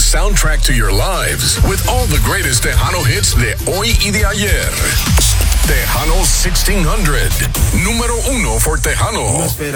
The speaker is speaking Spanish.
soundtrack to your lives with all the greatest Tejano hits de hoy y de ayer. Tejano 1600, número 1 for Tejano.